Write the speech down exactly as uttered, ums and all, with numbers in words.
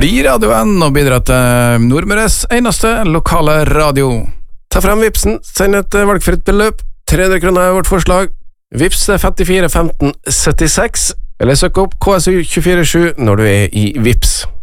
bli radioen og bidra til Nordmøres eneste lokale radio. Ta frem vipsen, send et valgfritt beløp. tre hundre kroner er vårt forslag. Vips femtifire femten syttiseks, eller søk opp K S U to fire sju når du er i Vips.